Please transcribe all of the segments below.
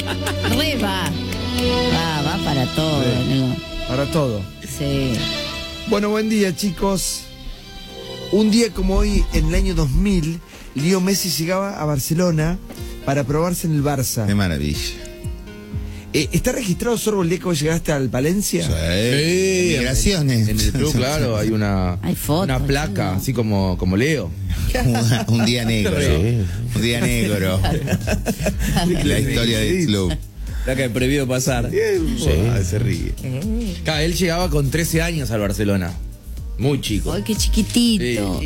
Re va. Va para todo, ¿no? Para todo. Sí. Bueno, buen día, chicos. Un día como hoy, en el año 2000, Leo Messi llegaba a Barcelona para probarse en el Barça. Qué maravilla. ¿Está registrado, Sorbo, el día que vos llegaste al Valencia? Sí, migraciones. En el club, claro, hay una placa, ¿no? así como Leo. Un día negro. Un día negro. La historia del club. La que prohibido pasar. Se ríe. Claro, él llegaba con 13 años al Barcelona. Muy chico. Ay, qué chiquitito.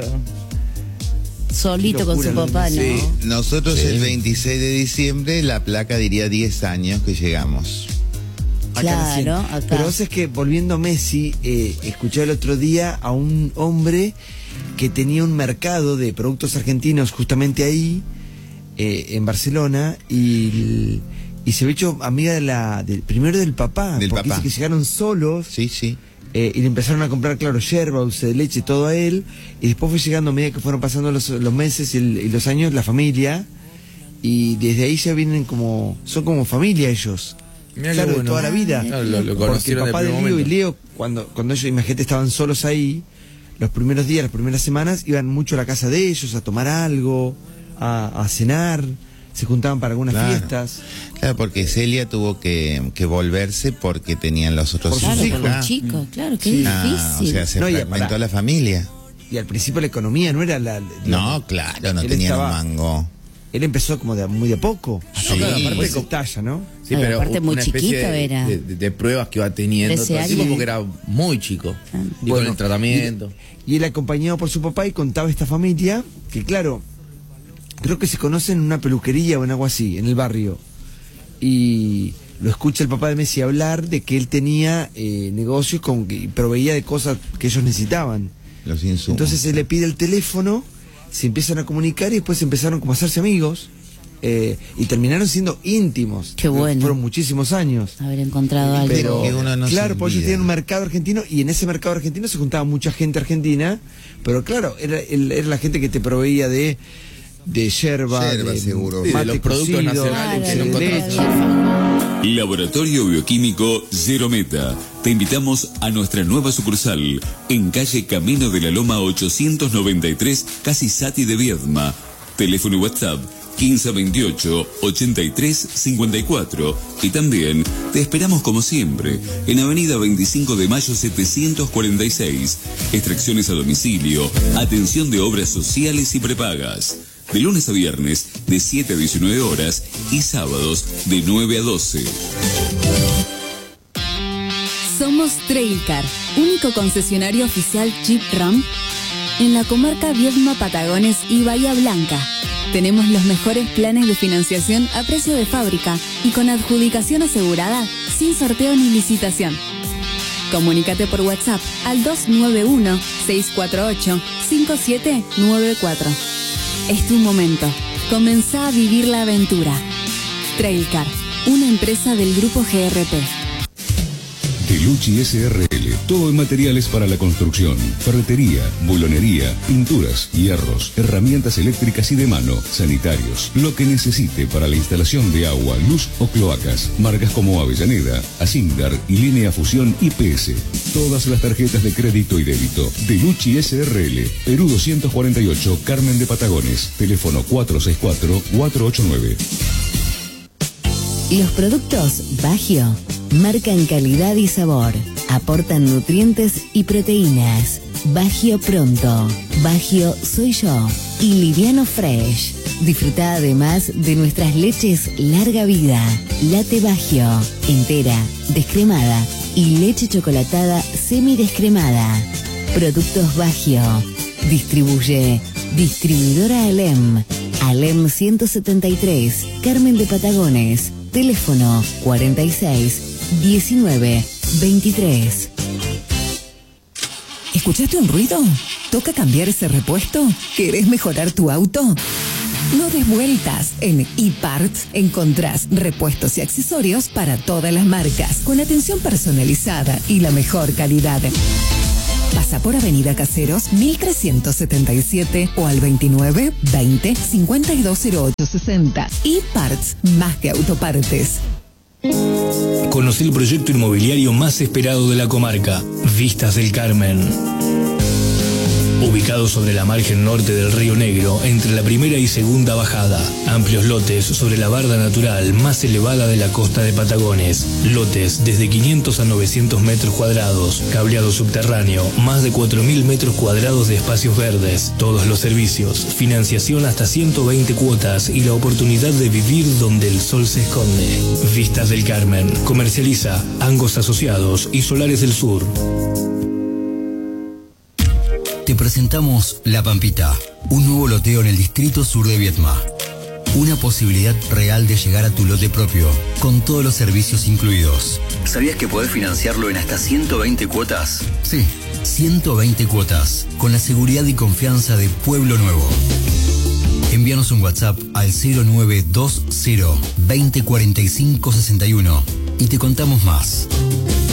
Solito Qué con su locura, papá, ¿no? sí. Nosotros el 26 de diciembre la placa diría 10 años que llegamos. Claro, recién. acá. Pero vos es que, volviendo a Messi, escuché el otro día a un hombre que tenía un mercado de productos argentinos justamente ahí, en Barcelona, y se había hecho amiga primero del papá, Del porque papá. dice que llegaron solos. Sí, sí. Y le empezaron a comprar, claro, yerba, dulce de leche, todo a él. Y después fue llegando, a medida que fueron pasando los meses y los años, la familia. Y desde ahí ya vienen son como familia ellos. Mirá Claro, qué bueno. de toda la vida. Claro, lo Porque el conocieron papá del de primer Leo y momento. Leo, cuando ellos, imagínate, estaban solos ahí, los primeros días, las primeras semanas, iban mucho a la casa de ellos a tomar algo, a cenar, se juntaban para algunas Claro. fiestas. Claro, porque Celia tuvo que volverse porque tenían los otros Por Claro, sus hijos. por hijos. los chicos, claro, qué Sí. difícil. O sea, se No, y fragmentó pará. la familia. Y al principio la economía no era No, claro, no Él tenían un estaba- mango. Él empezó como muy de a poco. Sí. claro, Después aparte se estalla, ¿no? Sí, Ay, pero aparte muy una especie chiquito era. de pruebas que iba teniendo 13 todo el tiempo años. porque era muy chico. Y Bueno, con el tratamiento. Y él acompañado por su papá y contaba a esta familia que, claro, creo que se conocen en una peluquería o en algo así, en el barrio. Y lo escucha el papá de Messi hablar de que él tenía negocios y proveía de cosas que ellos necesitaban. Los insumos. Entonces él le pide el teléfono, se empiezan a comunicar y después empezaron como a hacerse amigos. Y terminaron siendo íntimos. Qué bueno. Fueron muchísimos años. Haber encontrado algo. Pero, que uno no se claro, porque ellos olvida. tienen un mercado argentino y en ese mercado argentino se juntaba mucha gente argentina, pero claro, era la gente que te proveía de yerba, Yerba, de seguro. Sí, de mate los productos cocido, nacionales que no de encontrás. leche. Laboratorio Bioquímico Zero Meta. Te invitamos a nuestra nueva sucursal en calle Camino de la Loma 893, casi Sati de Viedma. Teléfono y WhatsApp 1528 83 54. Y también te esperamos como siempre en Avenida 25 de Mayo 746. Extracciones a domicilio, atención de obras sociales y prepagas. De lunes a viernes de 7 a 19 horas y sábados de 9 a 12. Somos Trailcar, único concesionario oficial Jeep Ram en la comarca Viedma, Patagones y Bahía Blanca. Tenemos los mejores planes de financiación a precio de fábrica y con adjudicación asegurada, sin sorteo ni licitación. Comunícate por WhatsApp al 291-648-5794. Es tu momento. Comenzá a vivir la aventura. Trailcar, una empresa del grupo GRP. Delucci SRL, todo en materiales para la construcción, ferretería, bulonería, pinturas, hierros, herramientas eléctricas y de mano, sanitarios, lo que necesite para la instalación de agua, luz o cloacas. Marcas como Avellaneda, Asindar y Línea Fusión IPS. Todas las tarjetas de crédito y débito. Delucci SRL, Perú 248, Carmen de Patagones. Teléfono 464-489. Los productos Bagio marcan calidad y sabor, aportan nutrientes y proteínas. Bagio Pronto, Bagio Soy Yo y Liviano Fresh. Disfruta además de nuestras leches Larga Vida, Latte Bagio, entera, descremada y leche chocolatada semidescremada. Productos Bagio. Distribuye Distribuidora Alem. Alem 173, Carmen de Patagones. Teléfono 46 19 23. ¿Escuchaste un ruido? ¿Toca cambiar ese repuesto? ¿Querés mejorar tu auto? No des vueltas. En eParts encontrás repuestos y accesorios para todas las marcas, con atención personalizada y la mejor calidad. Pasa por Avenida Caseros 1377 o al 29 20 520860. E-Parts, más que autopartes. Conocí el proyecto inmobiliario más esperado de la comarca, Vistas del Carmen. Ubicado sobre la margen norte del Río Negro, entre la primera y segunda bajada. Amplios lotes sobre la barda natural más elevada de la costa de Patagones. Lotes desde 500 a 900 metros cuadrados. Cableado subterráneo, más de 4.000 metros cuadrados de espacios verdes. Todos los servicios, financiación hasta 120 cuotas y la oportunidad de vivir donde el sol se esconde. Vistas del Carmen. Comercializa Angos Asociados y Solares del Sur. Te presentamos La Pampita, un nuevo loteo en el distrito sur de Viedma. Una posibilidad real de llegar a tu lote propio, con todos los servicios incluidos. ¿Sabías que podés financiarlo en hasta 120 cuotas? Sí, 120 cuotas, con la seguridad y confianza de Pueblo Nuevo. Envíanos un WhatsApp al 0920 2045 61 y te contamos más.